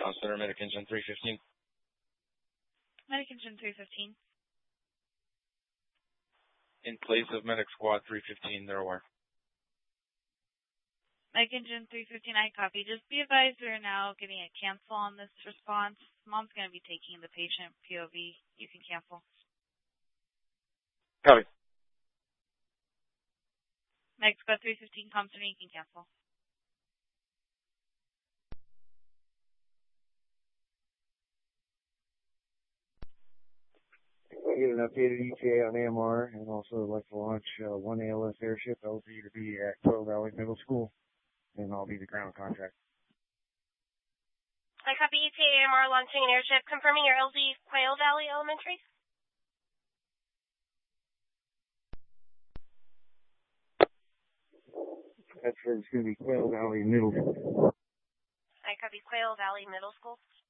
Center Medic Engine 315. Medic Engine 315. In place of Medic Squad 315, they're aware. Medic Engine 315, I copy. Just be advised we are now getting a cancel on this response. Mom's going to be taking the patient POV. You can cancel. Copy. Medic Squad 315, comes to me. You can cancel. I get an updated ETA on AMR, and also like to launch one ALS airship LZ to be at Quail Valley Middle School, and I'll be the ground contract. I copy ETA AMR launching an airship, confirming your LZ Quail Valley Elementary. That's where it's going to be Quail Valley Middle School. I copy Quail Valley Middle School.